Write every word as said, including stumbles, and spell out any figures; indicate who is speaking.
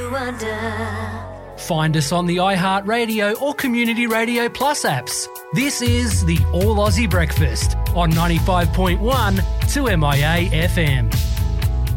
Speaker 1: you under.
Speaker 2: Find us on the iHeartRadio or Community Radio Plus apps. This is the All Aussie Breakfast on ninety-five point one two M I A F M.